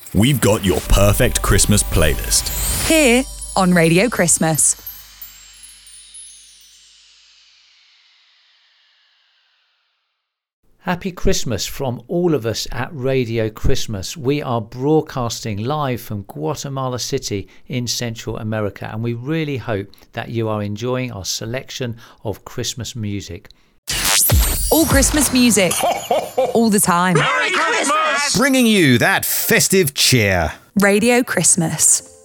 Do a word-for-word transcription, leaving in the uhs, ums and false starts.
we've got your perfect Christmas playlist. Here on Radio Christmas. Happy Christmas from all of us at Radio Christmas. We are broadcasting live from Guatemala City in Central America, and we really hope that you are enjoying our selection of Christmas music. All Christmas music, all the time. Merry Christmas! Bringing you that festive cheer. Radio Christmas.